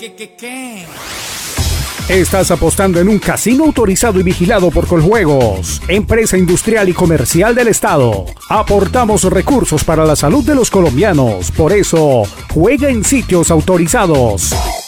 ¿Qué? Estás apostando en un casino autorizado y vigilado por Coljuegos, empresa industrial y comercial del Estado. Aportamos recursos para la salud de los colombianos. Por eso, juega en sitios autorizados.